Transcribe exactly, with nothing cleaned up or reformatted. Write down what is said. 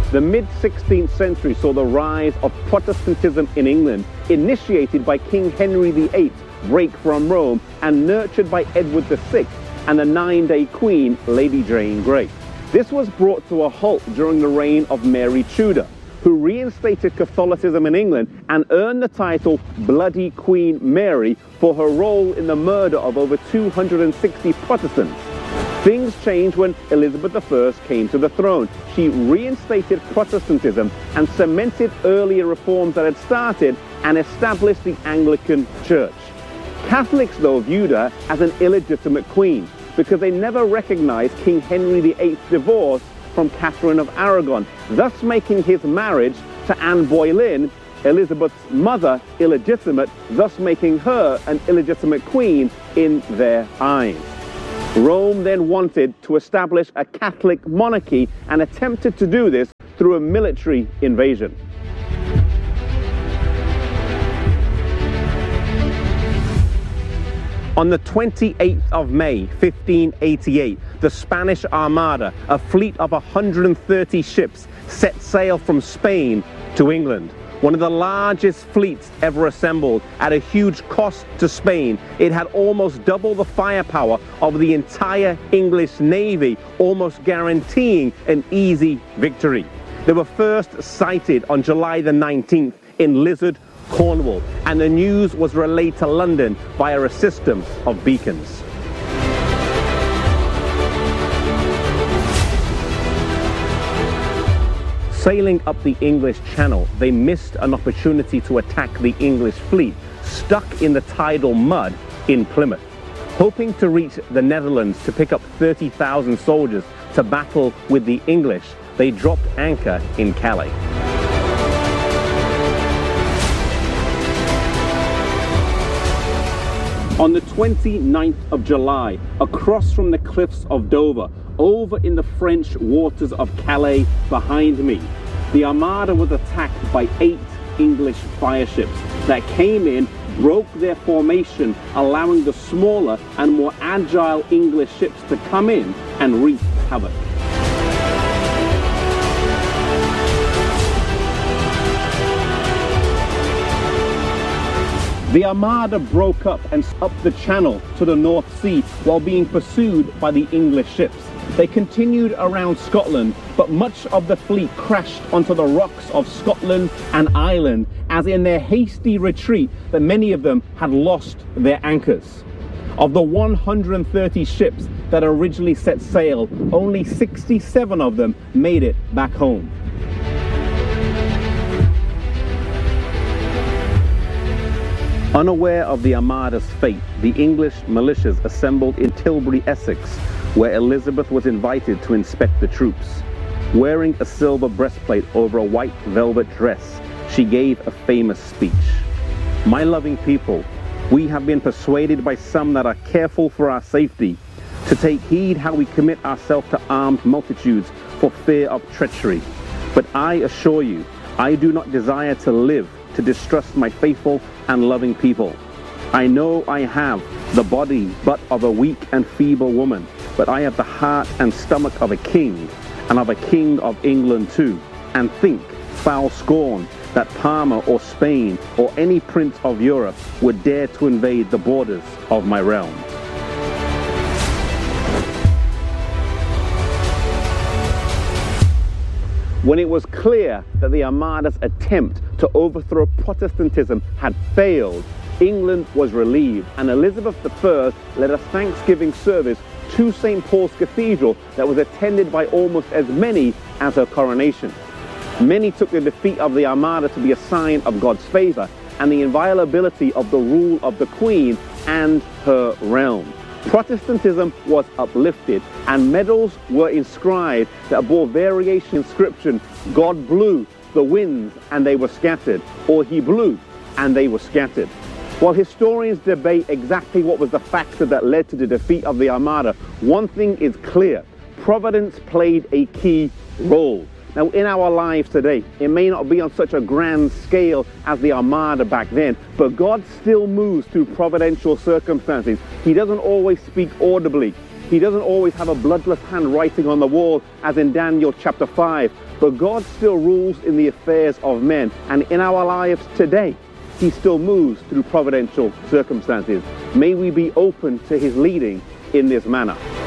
The mid sixteenth century saw the rise of Protestantism in England, initiated by King Henry the eighth, break from Rome, and nurtured by Edward the sixth and the nine-day Queen, Lady Jane Grey. This was brought to a halt during the reign of Mary Tudor, who reinstated Catholicism in England and earned the title Bloody Queen Mary for her role in the murder of over two hundred sixty Protestants. Things changed when Elizabeth the First came to the throne. She reinstated Protestantism and cemented earlier reforms that had started and established the Anglican Church. Catholics, though, viewed her as an illegitimate queen because they never recognized King Henry the eighth's divorce from Catherine of Aragon, thus making his marriage to Anne Boleyn, Elizabeth's mother, illegitimate, thus making her an illegitimate queen in their eyes. Rome then wanted to establish a Catholic monarchy and attempted to do this through a military invasion. On the twenty-eighth of May, fifteen eighty-eight, the Spanish Armada, a fleet of one hundred thirty ships, set sail from Spain to England. One of the largest fleets ever assembled at a huge cost to Spain. It had almost double the firepower of the entire English Navy, almost guaranteeing an easy victory. They were first sighted on July the nineteenth in Lizard, Cornwall, and the news was relayed to London via a system of beacons. Sailing up the English Channel, they missed an opportunity to attack the English fleet, stuck in the tidal mud in Plymouth. Hoping to reach the Netherlands to pick up thirty thousand soldiers to battle with the English, they dropped anchor in Calais. On the twenty-ninth of July, across from the cliffs of Dover, over in the French waters of Calais behind me, the Armada was attacked by eight English fireships that came in, broke their formation, allowing the smaller and more agile English ships to come in and wreak havoc. The Armada broke up and up the channel to the North Sea while being pursued by the English ships. They continued around Scotland, but much of the fleet crashed onto the rocks of Scotland and Ireland, as in their hasty retreat that many of them had lost their anchors. Of the one hundred thirty ships that originally set sail, only sixty-seven of them made it back home. Unaware of the Armada's fate, the English militias assembled in Tilbury, Essex, where Elizabeth was invited to inspect the troops. Wearing a silver breastplate over a white velvet dress, she gave a famous speech. "My loving people, we have been persuaded by some that are careful for our safety to take heed how we commit ourselves to armed multitudes for fear of treachery. But I assure you, I do not desire to live to distrust my faithful and loving people. I know I have the body but of a weak and feeble woman, but I have the heart and stomach of a king, and of a king of England too, and think foul scorn that Parma or Spain or any prince of Europe would dare to invade the borders of my realm." When it was clear that the Armada's attempt to overthrow Protestantism had failed, England was relieved, and Elizabeth the First led a Thanksgiving service to Saint Paul's Cathedral that was attended by almost as many as her coronation. Many took the defeat of the Armada to be a sign of God's favor and the inviolability of the rule of the Queen and her realm. Protestantism was uplifted, and medals were inscribed that bore variation inscription: "God blew the winds and they were scattered," or "He blew and they were scattered." While historians debate exactly what was the factor that led to the defeat of the Armada, one thing is clear: Providence played a key role. Now, in our lives today, it may not be on such a grand scale as the Armada back then, but God still moves through providential circumstances. He doesn't always speak audibly. He doesn't always have a bloodless hand writing on the wall, as in Daniel chapter five, but God still rules in the affairs of men, and in our lives today, he still moves through providential circumstances. May we be open to his leading in this manner.